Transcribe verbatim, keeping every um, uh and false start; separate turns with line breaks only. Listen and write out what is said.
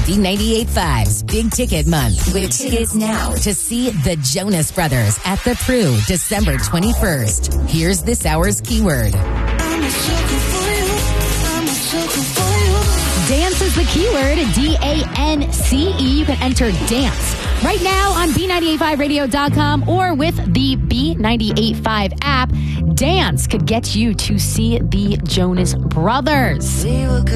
B ninety-eight point five's Big Ticket Month with tickets now to see the Jonas Brothers at the Pru December twenty-first. Here's this hour's keyword.
I'm a sucker for you. I'm a sucker for you.
Dance is the keyword, D A N C E. You can enter dance right now on B nine eight five radio dot com or with the B nine eight five app. Dance could get you to see the Jonas Brothers.
We were